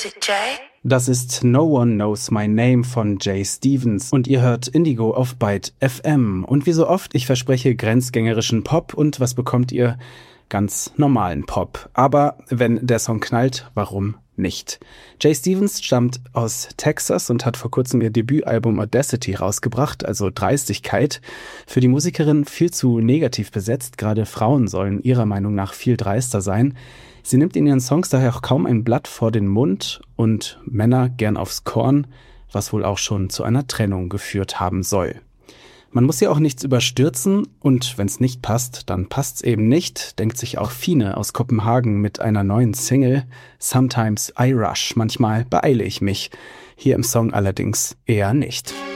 Das ist No One Knows My Name von Jay Stevens und ihr hört Indigo auf Byte FM. Und wie so oft, ich verspreche grenzgängerischen Pop und was bekommt ihr? Ganz normalen Pop. Aber wenn der Song knallt, warum nicht? Jay Stevens stammt aus Texas und hat vor kurzem ihr Debütalbum Audacity rausgebracht, also Dreistigkeit. Für die Musikerin viel zu negativ besetzt, gerade Frauen sollen ihrer Meinung nach viel dreister sein. Sie nimmt in ihren Songs daher auch kaum ein Blatt vor den Mund und Männer gern aufs Korn, was wohl auch schon zu einer Trennung geführt haben soll. Man muss ja auch nichts überstürzen und wenn es nicht passt, dann passt's eben nicht, denkt sich auch Fine aus Kopenhagen mit einer neuen Single. Sometimes I rush, manchmal beeile ich mich. Hier im Song allerdings eher nicht.